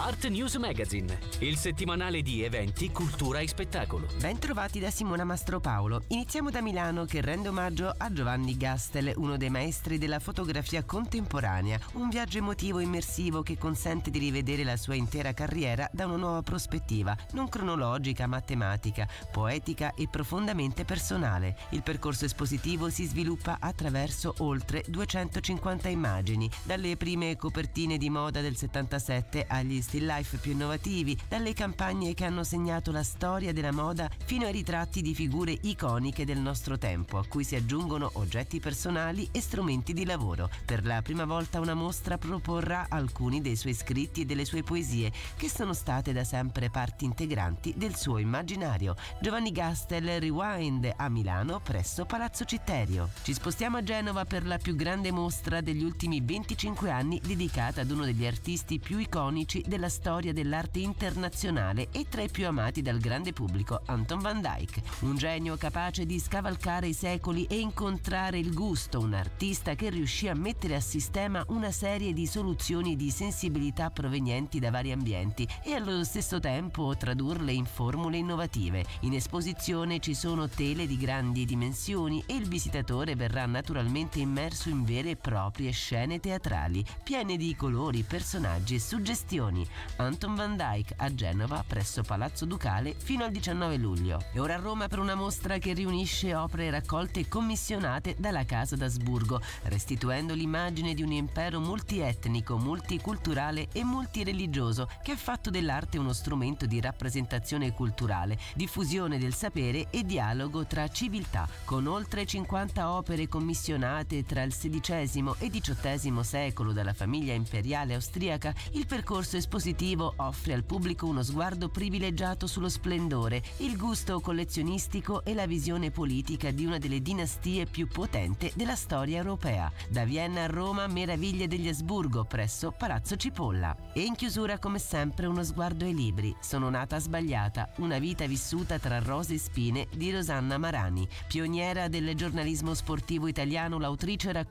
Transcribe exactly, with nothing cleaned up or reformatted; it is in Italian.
Art News Magazine, il settimanale di eventi, cultura e spettacolo. Bentrovati da Simona Mastropaolo. Iniziamo da Milano, che rende omaggio a Giovanni Gastel, uno dei maestri della fotografia contemporanea. Un viaggio emotivo e immersivo che consente di rivedere la sua intera carriera da una nuova prospettiva, non cronologica ma tematica, poetica e profondamente personale. Il percorso espositivo si sviluppa attraverso oltre duecentocinquanta immagini, dalle prime copertine di moda del settantasette agli still life più innovativi, dalle campagne che hanno segnato la storia della moda fino ai ritratti di figure iconiche del nostro tempo, a cui si aggiungono oggetti personali e strumenti di lavoro. Per la prima volta una mostra proporrà alcuni dei suoi scritti e delle sue poesie, che sono state da sempre parti integranti del suo immaginario. Giovanni Gastel Rewind a Milano presso Palazzo Citterio. Ci spostiamo a Genova per la più grande mostra degli ultimi venticinque anni, dedicata ad uno degli artisti più iconici della storia dell'arte internazionale e tra i più amati dal grande pubblico, Anton van Dyck. Un genio capace di scavalcare i secoli e incontrare il gusto, un artista che riuscì a mettere a sistema una serie di soluzioni di sensibilità provenienti da vari ambienti e allo stesso tempo tradurle in formule innovative. In esposizione ci sono tele di grandi dimensioni e il visitatore verrà naturalmente immerso in vere e proprie scene teatrali, piene di colori, personaggi e suggestioni. Anton van Dyck a Genova presso Palazzo Ducale fino al diciannove luglio. E ora a Roma per una mostra che riunisce opere raccolte e commissionate dalla Casa d'Asburgo, restituendo l'immagine di un impero multietnico, multiculturale e multireligioso che ha fatto dell'arte uno strumento di rappresentazione culturale, diffusione del sapere e dialogo tra civiltà. Con oltre cinquanta opere commissionate tra il sedicesimo e diciottesimo secolo dalla famiglia imperiale austriaca, il percorso espositivo offre al pubblico uno sguardo privilegiato sullo splendore, il gusto collezionistico e la visione politica di una delle dinastie più potenti della storia europea. Da Vienna a Roma, Meraviglie degli Asburgo presso Palazzo Cipolla. E in chiusura, come sempre, uno sguardo ai libri. Sono nata sbagliata, una vita vissuta tra rose e spine di Rosanna Marani. Pioniera del giornalismo sportivo italiano, l'autrice racconta